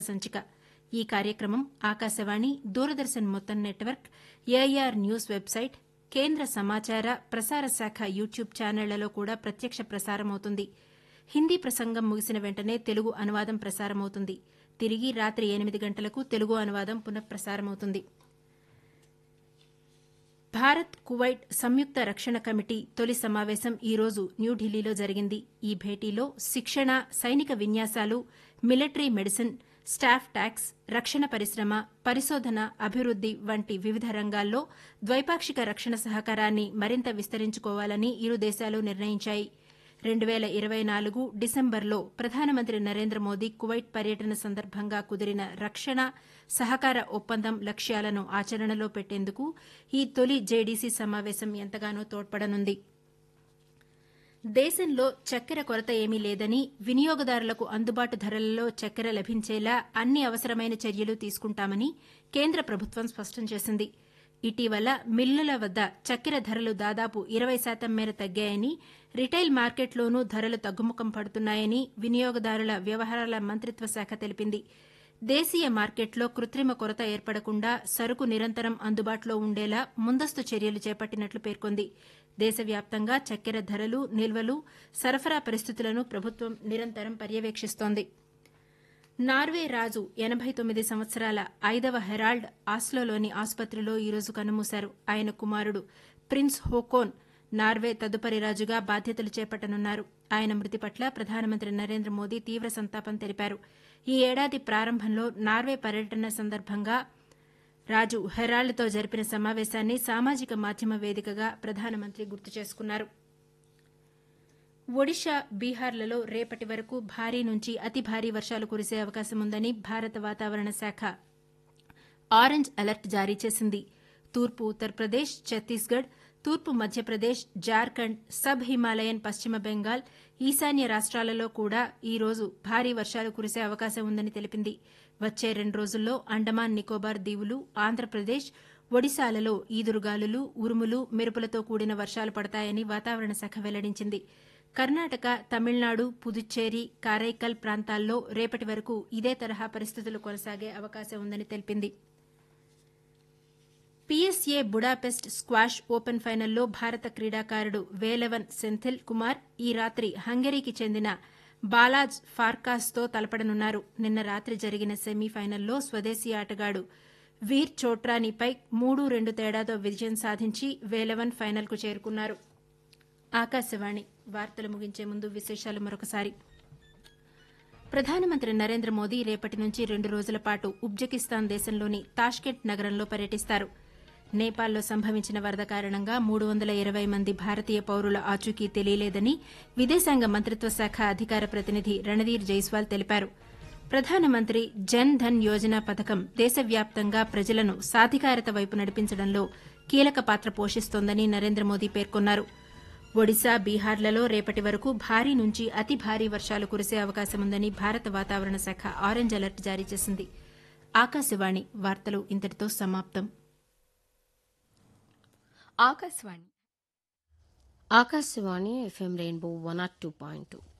సంచిక. ఈ కార్యక్రమం ఆకాశవాణి, దూరదర్శన్ మొత్తం నెట్వర్క్, ఏఐఆర్ న్యూస్ వెబ్సైట్, కేంద్ర సమాచార ప్రసార శాఖ యూట్యూబ్ ఛానళ్లలో కూడా ప్రత్యక్ష ప్రసారమవుతుంది. హిందీ ప్రసంగం ముగిసిన వెంటనే తెలుగు అనువాదం ప్రసారమవుతుంది. తిరిగి రాత్రి 8 గంటలకు తెలుగు అనువాదం పునఃప్రసారమవుతుంది. భారత్ కువైట్ సంయుక్త రక్షణ కమిటీ తొలి సమావేశం ఈ రోజు న్యూఢిల్లీలో జరిగింది. ఈ భేటీలో శిక్షణ, సైనిక విన్యాసాలు, మిలిటరీ మెడిసిన్, స్టాఫ్ ట్యాక్స్, రక్షణ పరిశ్రమ, పరిశోధన, అభివృద్ది వంటి వివిధ రంగాల్లో ద్వైపాక్షిక రక్షణ సహకారాన్ని మరింత విస్తరించుకోవాలని ఇరు దేశాలు నిర్ణయించాయి. 2024 డిసెంబర్లో ప్రధానమంత్రి నరేంద్ర మోదీ కువైట్ పర్యటన సందర్భంగా కుదిరిన రక్షణ సహకార ఒప్పందం లక్ష్యాలను ఆచరణలో పెట్టేందుకు ఈ తొలి జేడీసీ సమావేశం ఎంతగానో తోడ్పడనుంది. దేశంలో చక్కెర కొరత ఏమీ లేదని, వినియోగదారులకు అందుబాటు ధరలలో చక్కెర లభించేలా అన్ని అవసరమైన చర్యలు తీసుకుంటామని కేంద్ర ప్రభుత్వం స్పష్టం చేసింది. ఇటీవల మిల్లుల వద్ద చక్కెర ధరలు దాదాపు 20% మేర తగ్గాయని, రిటైల్ మార్కెట్లోనూ ధరలు తగ్గుముఖం పడుతున్నాయని వినియోగదారుల వ్యవహారాల మంత్రిత్వ శాఖ తెలిపింది. దేశీయ మార్కెట్లో కృత్రిమ కొరత ఏర్పడకుండా సరుకు నిరంతరం అందుబాటులో ఉండేలా ముందస్తు చర్యలు చేపట్టినట్లు పేర్కొంది. దేశవ్యాప్తంగా చక్కెర ధరలు, నిల్వలు, సరఫరా పరిస్థితులను ప్రభుత్వం నిరంతరం పర్యవేక్షిస్తోంది. నార్వే రాజు 89 సంవత్సరాల 5వ హెరాల్డ్ ఆస్లోలోని ఆసుపత్రిలో ఈరోజు కన్నుమూశారు. ఆయన కుమారుడు ప్రిన్స్ హోకోన్ నార్వే తదుపరి రాజుగా బాధ్యతలు చేపట్టనున్నారు. ఆయన మృతి పట్ల ప్రధానమంత్రి నరేంద్ర మోదీ తీవ్ర సంతాపం తెలిపారు. ఈ ఏడాది ప్రారంభంలో నార్వే పర్యటన సందర్భంగా రాజు హెరాల్డ్తో జరిపిన సమావేశాన్ని సామాజిక మాధ్యమ వేదికగా ప్రధానమంత్రి గుర్తు చేసుకున్నారు. ఒడిషా, బీహార్లలో రేపటి వరకు భారీ నుంచి అతి భారీ వర్షాలు కురిసే అవకాశముందని భారత వాతావరణ శాఖ ఆరెంజ్ అలర్ట్ జారీ చేసింది. తూర్పు ఉత్తరప్రదేశ్, ఛత్తీస్గఢ్, తూర్పు మధ్యప్రదేశ్, జార్ఖండ్, సబ్ హిమాలయన్ పశ్చిమ బెంగాల్, ఈశాన్య రాష్ట్రాలలో కూడా ఈ రోజు భారీ వర్షాలు కురిసే అవకాశం ఉందని తెలిపింది. వచ్చే 2 రోజుల్లో అండమాన్ నికోబార్ దీవులు, ఆంధ్రప్రదేశ్, ఒడిశాలలో ఈదురుగాలులు, ఉరుములు, మెరుపులతో కూడిన వర్షాలు పడతాయని వాతావరణ శాఖ వెల్లడించింది. కర్ణాటక, తమిళనాడు, పుదుచ్చేరి, కారైకల్ ప్రాంతాల్లో రేపటి వరకు ఇదే తరహా పరిస్థితులు కొనసాగే అవకాశం ఉందని తెలిపింది. పీఎస్ఏ బుడాపెస్ట్ స్క్వాష్ ఓపెన్ ఫైనల్లో భారత క్రీడాకారుడు వేలవన్ సెంథిల్ కుమార్ ఈ రాత్రి హంగరీకి చెందిన బాలాజ్ ఫార్కాస్తో తలపడనున్నారు. నిన్న రాత్రి జరిగిన సెమీఫైనల్లో స్వదేశీ ఆటగాడు వీర్ చోట్రానీపై 3-2 తేడాతో విజయం సాధించి వేలవన్ ఫైనల్కు చేరుకున్నారు. ఆకాశవాణి వార్తలు ముగించే ముందు విశేషాలు మరొకసారి. ప్రధానమంత్రి నరేంద్ర మోదీ రేపటి నుంచి 2 రోజుల పాటు ఉజ్బెకిస్తాన్ దేశంలోని తాష్కెంట్ నగరంలో పర్యటిస్తారు. నేపాల్లో సంభవించిన వరద కారణంగా 320 మంది భారతీయ పౌరుల ఆచూకీ తెలియలేదని విదేశాంగ మంత్రిత్వ శాఖ అధికార ప్రతినిధి రణధీర్ జైస్వాల్ తెలిపారు. ప్రధానమంత్రి జన్ ధన్ యోజన పథకం దేశవ్యాప్తంగా ప్రజలను సాధికారత వైపు నడిపించడంలో కీలక పాత్ర పోషిస్తోందని నరేంద్ర మోదీ పేర్కొన్నారు. ఒడిశా, బీహార్లలో రేపటి వరకు భారీ నుంచి అతి భారీ వర్షాలు కురిసే అవకాశముందని భారత వాతావరణ శాఖ ఆరెంజ్ అలర్ట్ జారీ చేసింది. ఆకాశవాణి వార్తలు ఇంతటితో సమాప్తం. Akashvani FM rainbow 102.2